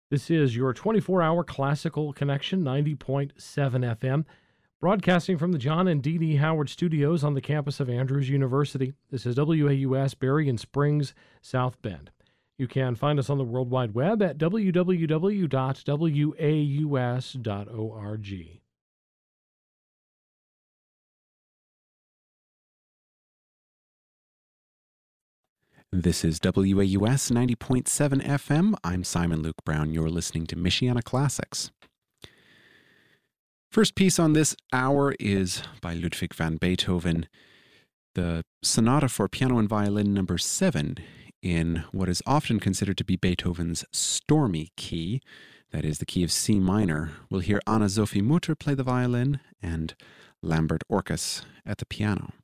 This is your 24-hour classical connection, 90.7 FM, broadcasting from the John and Dee Dee Howard Studios on the campus of Andrews University. This is WAUS Berrien Springs, South Bend. You can find us on the World Wide Web at www.waus.org. This is WAUS 90.7 FM. I'm Simon Luke Brown. You're listening to Michiana Classics. First piece on this hour is by Ludwig van Beethoven, the Sonata for Piano and Violin number 7 in what is often considered to be Beethoven's stormy key, that is the key of C minor. We'll hear Anna-Sophie Mutter play the violin and Lambert Orkus at the piano.